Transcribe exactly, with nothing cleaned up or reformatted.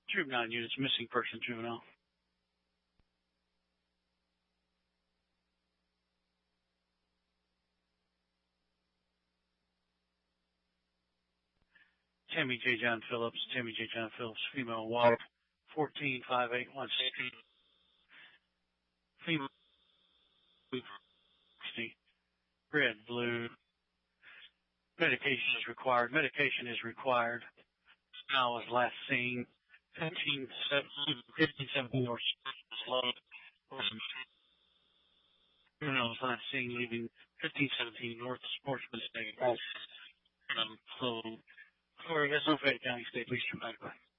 Troop nine units, missing person juvenile. Tammy J. John Phillips, Tammy J. John Phillips, female, walk, fourteen five eight one six. Female, red, blue. Medication is required. Medication is required. Now was last seen fifteen seventeen North Sloan. Juvenile was last seen leaving fifteen seventeen North Sportsman State. Um, so, Florida, Fayette County State Police.